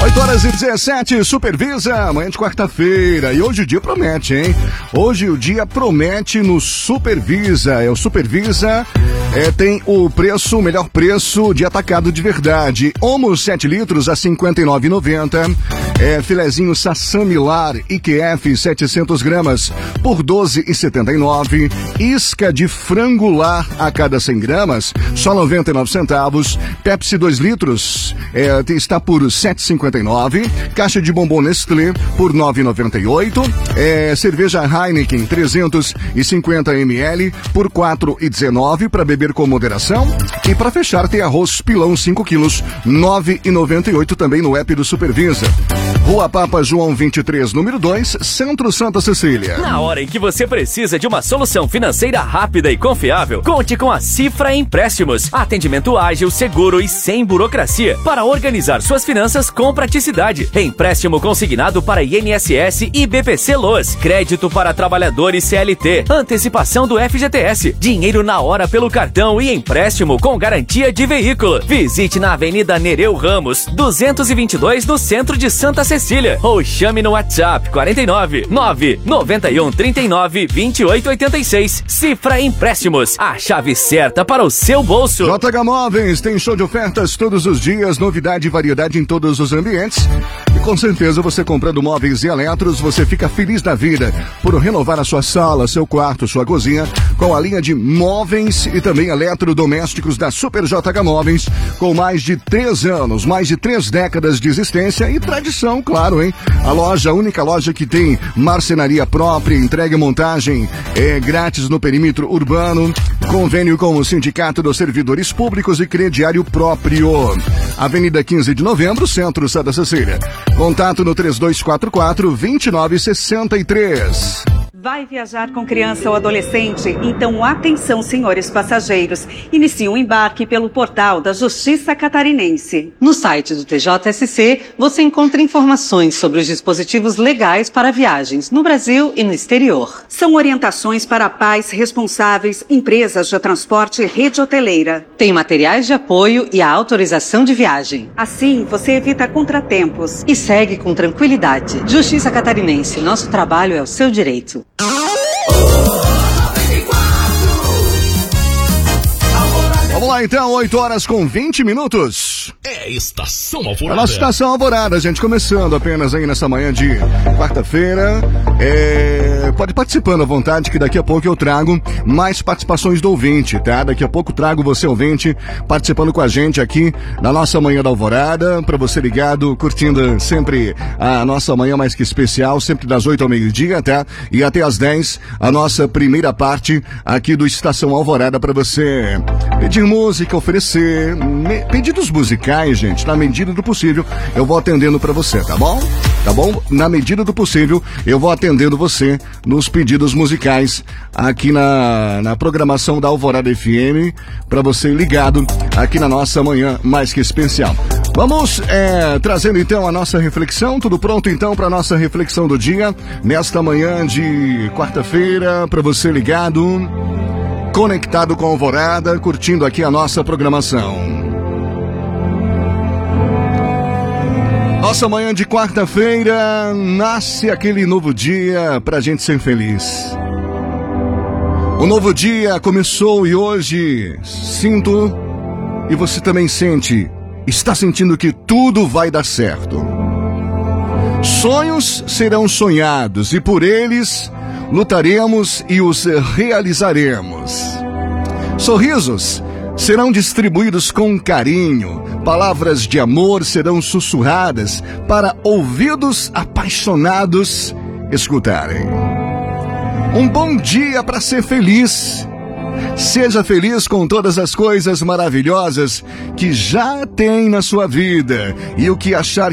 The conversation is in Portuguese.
8h17, Supervisa, amanhã de quarta-feira. E hoje o dia promete, hein? Hoje o dia promete no Supervisa. O Supervisa tem o melhor preço de atacado de verdade. Omo 7 litros a R$ 59,90. Filezinho Sassamilar IQF 700 gramas por R$ 12,79. Isca de frangular a cada 100 gramas, só 99 centavos. Pepsi 2 litros está por R$ 7,59. Caixa de bombom Nestlé por R$ 9,98. Cerveja Heineken 350 ml por R$ 4,19 para beber com moderação. E para fechar tem arroz pilão 5 quilos, R$ 9,98 também no app do Supervisa. Rua Papa João 23, número 2, Centro Santa Cecília. Na hora em que você precisa de uma solução financeira rápida e confiável, conte com a Cifra Empréstimos. Atendimento ágil, seguro e sem burocracia para organizar suas finanças com praticidade. Empréstimo consignado para INSS e BPC Loas. Crédito para trabalhadores CLT. Antecipação do FGTS. Dinheiro na hora pelo cartão e empréstimo com garantia de veículo. Visite na Avenida Nereu Ramos, 222, no centro de Santa Cecília. Ou chame no WhatsApp 49 991 39 28 86. Cifra Empréstimos. A chave certa para o seu bolso. JH Móveis tem show de ofertas todos os dias, novidade e variedade em todos os ambientes. E com certeza você comprando móveis e eletros, você fica feliz da vida por renovar a sua sala, seu quarto, sua cozinha com a linha de móveis e também eletrodomésticos da Super JH Móveis, com mais de 3 anos, mais de 3 décadas de existência e tradição, claro, hein? A única loja que tem marcenaria própria, entrega e montagem grátis no perímetro urbano, convênio com o Sindicato dos Servidores Públicos e crediário próprio. Avenida 15 de Novembro, Centro Santa Cecília. Contato no 3244-2963. Vai viajar com criança ou adolescente? Então atenção, senhores passageiros. Inicie o embarque pelo portal da Justiça Catarinense. No site do TJSC, você encontra informações sobre os dispositivos legais para viagens no Brasil e no exterior. São orientações para pais responsáveis, empresas de transporte e rede hoteleira. Tem materiais de apoio e a autorização de viagem. Assim, você evita contratempos. E segue com tranquilidade. Justiça Catarinense, nosso trabalho é o seu direito. Vamos lá então, 8h20. Estação Alvorada. A nossa Estação Alvorada, gente, começando apenas aí nessa manhã de quarta-feira. Pode participando à vontade, que daqui a pouco eu trago mais participações do ouvinte, tá? Daqui a pouco trago você, ouvinte, participando com a gente aqui na nossa manhã da Alvorada, pra você ligado, curtindo sempre a nossa manhã mais que especial, sempre das 8 ao meio-dia, tá? E até às 10, a nossa primeira parte aqui do Estação Alvorada pra você pedir música, oferecer pedidos musicais, gente, na medida do possível, eu vou atendendo pra você, tá bom? Tá bom? Na medida do possível, eu vou atendendo você nos pedidos musicais aqui na programação da Alvorada FM, pra você ligado aqui na nossa manhã mais que especial. Vamos trazendo então a nossa reflexão, tudo pronto então pra nossa reflexão do dia, nesta manhã de quarta-feira, pra você ligado, conectado com a Alvorada, curtindo aqui a nossa programação. Nossa manhã de quarta-feira, nasce aquele novo dia pra gente ser feliz. O novo dia começou e hoje sinto, e você também sente, está sentindo que tudo vai dar certo. Sonhos serão sonhados e por eles lutaremos e os realizaremos. Sorrisos serão distribuídos com carinho, palavras de amor serão sussurradas para ouvidos apaixonados escutarem. Um bom dia para ser feliz. Seja feliz com todas as coisas maravilhosas que já tem na sua vida e o que achar